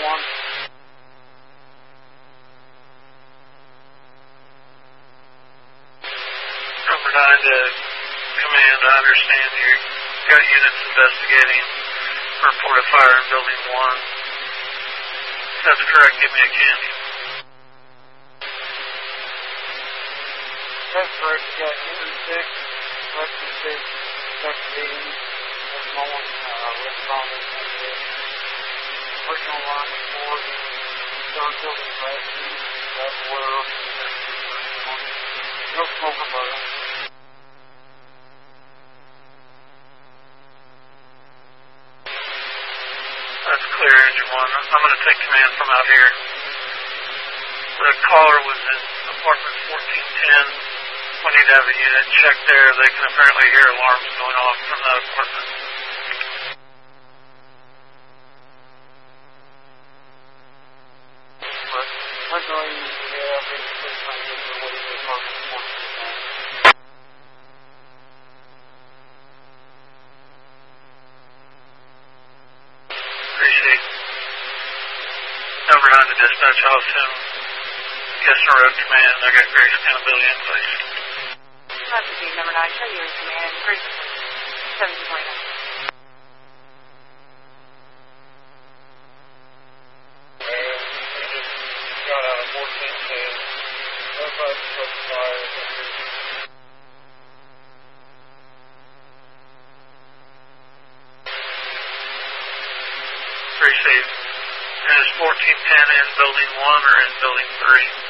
1. Number 9 to Command, I understand you got units investigating for report of fire in Building 1. That's correct, give me a candy. That's correct. We got Unit 6, Section 6, Section 80, that's my one, responding to the original line report, third building rescue, that's where no smoke or burn. That's clear, Engine 1. I'm going to take command from out here. The caller was in apartment 1410. We need to have a unit check there. They can apparently hear alarms going off from that apartment. Originally, we have a police line in the way to apartment 1410. Appreciate number 9 to dispatch. I'll assume Kessler Road Command. I got great accountability in place. That's the number 9. Show you in command. Great. 1729. Got out of 1410. Notified the smoke fire. Appreciate. And is 1410 in Building 1 or in Building 3?